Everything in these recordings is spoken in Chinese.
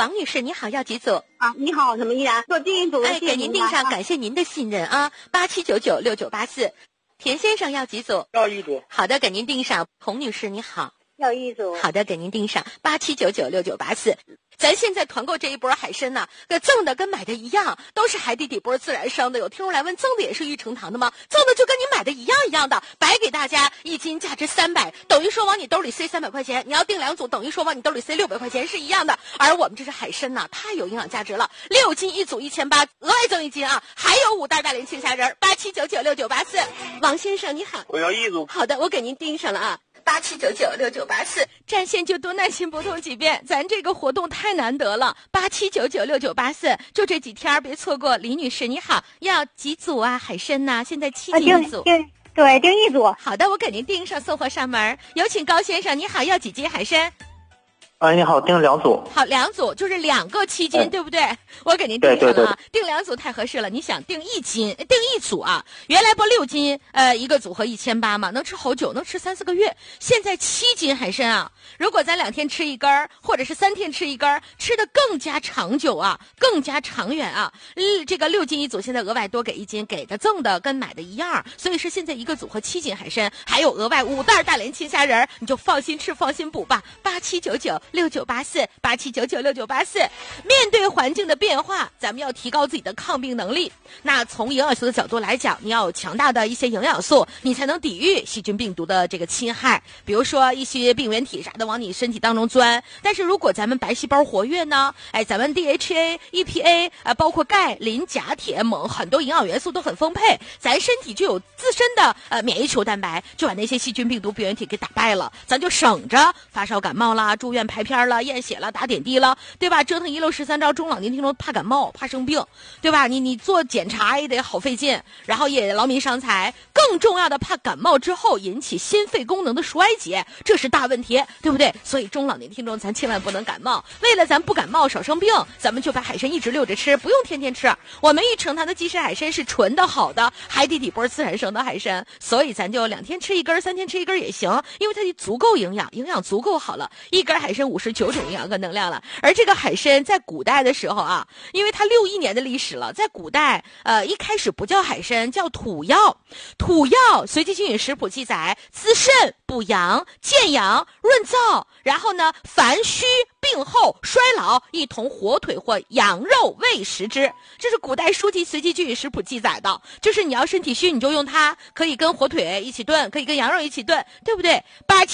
王女士，你好，要几组？ 你好，什么依然做订一组？ 给您订上，感谢您的信任啊，87996984。田先生要几组？ 要一组。 好的，给您订上。洪女士你好， 要一组。 好的，给您订上87996984。咱现在团购这一波海参呢，赠的跟买的一样，都是海底底波自然生的。有听众来问，赠的也是玉成堂的吗？赠的就跟你买的一样的，白给大家一斤价值300，等于说往你兜里塞300块钱。你要订2组，等于说往你兜里塞600块钱，是一样的。而我们这是海参呢，太有营养价值了，6斤一组1800，额外赠1斤啊，还有5袋大连青虾仁，87996984。王先生你好， 我要一组。 好的，我给您订上了啊。87996984，占线就多耐心拨通几遍，咱这个活动太难得了。87996984，就这几天别错过。李女士你好，要几组啊？海参呢？现在7斤一组。 对，订一组。 好的，我给您订上，送货上门。有请高先生，你好，要几斤海参？ 你好，订2组。 好，2组就是2个7斤，对不对？我给您订上了啊，订2组太合适了。你想订1斤，订1组啊？原来不6斤，一个组合1800嘛，能吃好久，能吃3-4个月。现在7斤海参啊，如果咱2天吃1根儿，或者是3天吃1根儿，吃的更加长久啊，更加长远啊。这个6斤一组，现在额外多给1斤，给的赠的跟买的一样，所以是现在一个组合7斤海参，还有额外5袋大连青虾仁，你就放心吃，放心补吧。87996984，面对环境的变化，咱们要提高自己的抗病能力。那从营养素的角度来讲，你要有强大的一些营养素，你才能抵御细菌病毒的这个侵害。比如说一些病原体啥的往你身体当中钻，但是如果咱们白细胞活跃呢，咱们 DHA、EPA 包括钙、磷、钾、铁、锰，很多营养元素都很丰沛，咱身体就有自身的免疫球蛋白，就把那些细菌病毒病原体给打败了，咱就省着发烧感冒啦，住院排片了，验血了，打点滴了，对吧？折腾1溜13招，中老年听众怕感冒怕生病，对吧？你做检查也得好费劲，然后也劳民伤财，更重要的怕感冒之后引起心肺功能的衰竭，这是大问题，对不对？所以中老年听众咱千万不能感冒，为了咱不感冒少生病，咱们就把海参一直溜着吃，不用天天吃。我们玉成堂的鸡翅海参是纯的好的海底底波自然生的海参，所以咱就2天吃1根，3天吃1根也行，因为它足够营养足够好了，一根海参59种营养跟能量了。而这个海参在古代的时候啊，因为它6亿年的历史了，在古代一开始不叫海参，叫土药。土药随机均匀食谱记载，滋肾补阳健阳润燥，然后呢凡虚病后衰老一同火腿或羊肉喂食之，这是古代书籍随机均匀食谱记载的。就是你要身体虚你就用它，可以跟火腿一起炖，可以跟羊肉一起炖，对不对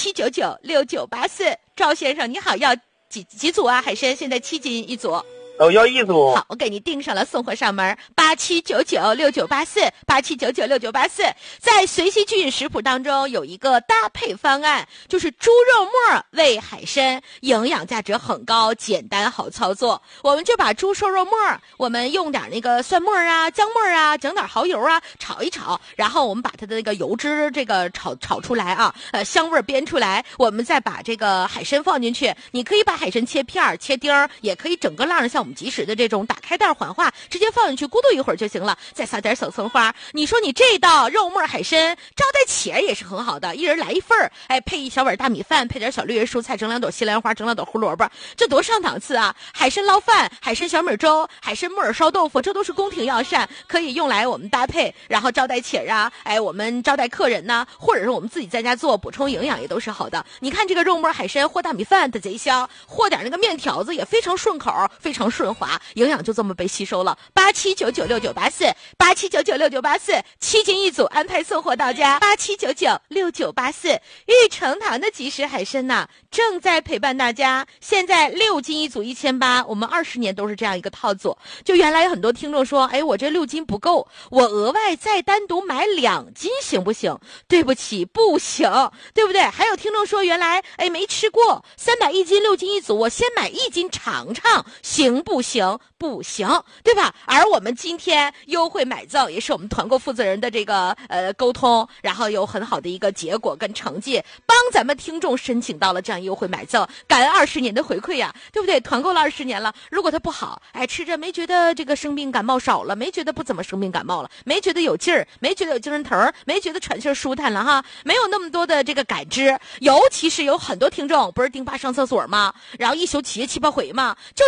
？87996984，赵先生你好，要几组啊？海参现在7斤一组。 要一组。 好，我给你订上了，送货上门。87996984，87996984。在随机均匀食谱当中有一个搭配方案，就是猪肉末喂海参，营养价值很高，简单好操作。我们就把猪瘦肉末，我们用点那个蒜末啊、姜末啊，整点蚝油啊，炒一炒，然后我们把它的那个油脂这个炒出来啊，香味煸出来，我们再把这个海参放进去。你可以把海参切片切丁，也可以整个浪像我们即食的这种打开袋缓化，直接放进去咕嘟一会儿就行了，再撒点小葱花。你说你这道肉末海参招待且也是很好的，一人来1份，配1小碗大米饭，配点小绿叶蔬菜，整2朵西兰花，整2朵胡萝卜，这多上档次啊！海参捞饭、海参小米粥、海参木耳烧豆腐，这都是宫廷药膳，可以用来我们搭配，然后招待且啊，我们招待客人呢，或者是我们自己在家做补充营养也都是好的。你看这个肉末海参和大米饭的贼香，和点那个面条子也非常顺口，非常顺滑，营养就这么被吸收了。87996984，87996984，7斤一组，安排送货到家。87996984，玉成堂的即食海参呐，正在陪伴大家。现在6斤一组1800，我们20年都是这样一个套组。就原来有很多听众说，我这6斤不够，我额外再单独买2斤行不行？对不起，不行，对不对？还有听众说，原来没吃过300斤6斤一组，我先买1斤尝尝，行不行？不行，对吧？而我们今天优惠买赠，也是我们团购负责人的这个沟通，然后有很好的一个结果跟成绩，帮咱们听众申请到了这样优惠买赠，感恩20年的回馈呀，对不对？团购了20年了，如果它不好，吃着没觉得这个生病感冒少了，没觉得不怎么生病感冒了，没觉得有劲儿，没觉得有精神头儿，没觉得喘气儿舒坦了哈，没有那么多的这个感知。尤其是有很多听众不是丁爸上厕所吗？然后一宿起夜7、8回吗？就